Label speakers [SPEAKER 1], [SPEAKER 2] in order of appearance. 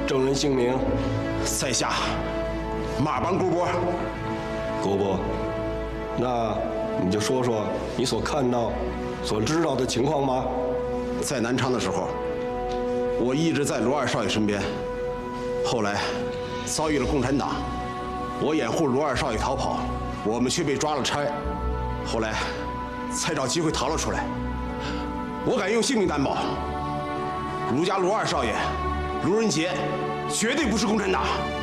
[SPEAKER 1] 证人姓名？
[SPEAKER 2] 在下马帮姑伯。
[SPEAKER 1] 姑伯，那你就说说你所看到、所知道的情况吧。
[SPEAKER 2] 在南昌的时候，我一直在罗二少爷身边，后来遭遇了共产党，我掩护罗二少爷逃跑，我们却被抓了差，后来才找机会逃了出来。我敢用性命担保，卢家罗二少爷卢仁杰绝对不是共产党。